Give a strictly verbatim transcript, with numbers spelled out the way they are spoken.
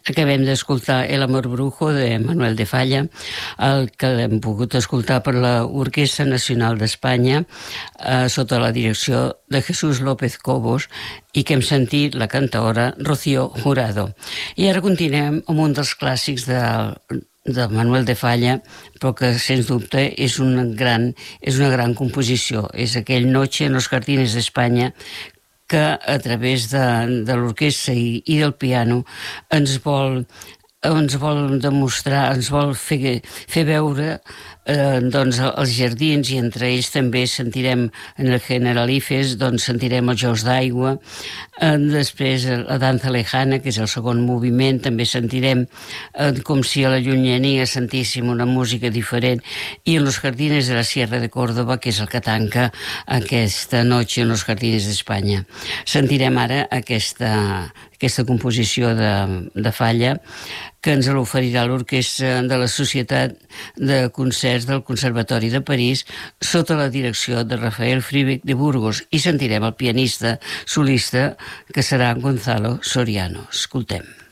Acabem d'escoltar El amor brujo de Manuel de Falla, el que hem pogut escoltar per l'Orquestra Nacional d'Espanya eh, sota la direcció de Jesús López Cobos i que hem sentit la cantaora Rocío Jurado. I ara continuem amb un dels clàssics de, de Manuel de Falla, però que sens dubte és, un gran, és una gran composició. És aquell Noche en los Jardines d'Espanya que a través de, de l'orquestra i, i del piano ens vol, ens vol demostrar, ens vol fer, fer veure eh, doncs, els jardins, i entre ells també sentirem en el Generalifes, doncs sentirem els Jocs d'Aigua, eh, després la Danza Lejana, que és el segon moviment, també sentirem eh, com si a la llunyania sentíssim una música diferent, i en los Jardines de la Sierra de Córdoba, que és el que tanca aquesta Noche en los Jardines d'Espanya. Sentirem ara aquesta, aquesta composició de, de Falla, que ens l'oferirà l'Orquestra de la Societat de Concerts del Conservatori de París sota la direcció de Rafael Friedrich de Burgos, i sentirem el pianista solista, que serà Gonzalo Soriano. Escoltem.